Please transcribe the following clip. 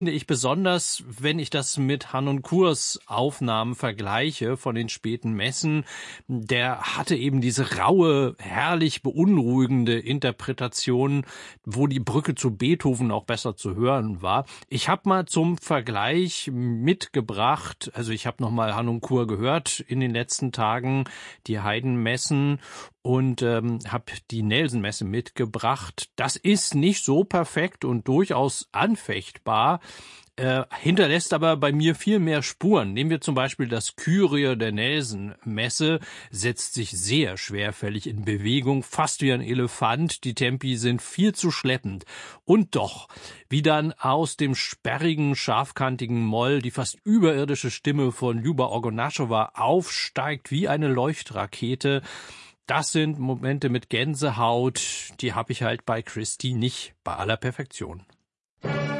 finde ich besonders, wenn ich das mit Harnoncourts Aufnahmen vergleiche von den späten Messen. Der hatte eben diese raue, herrlich beunruhigende Interpretation, wo die Brücke zu Beethoven auch besser zu hören war. Ich habe mal zum Vergleich mitgebracht, also ich habe nochmal Harnoncourt gehört in den letzten Tagen, die Haydn-Messen, und habe die Nelson-Messe mitgebracht. Das ist nicht so perfekt und durchaus anfechtbar, hinterlässt aber bei mir viel mehr Spuren. Nehmen wir zum Beispiel das Kyrie der Nelson-Messe, setzt sich sehr schwerfällig in Bewegung, fast wie ein Elefant. Die Tempi sind viel zu schleppend. Und doch, wie dann aus dem sperrigen, scharfkantigen Moll die fast überirdische Stimme von Ljuba Orgonaschowa aufsteigt wie eine Leuchtrakete. Das sind Momente mit Gänsehaut, die habe ich halt bei Christie nicht, bei aller Perfektion.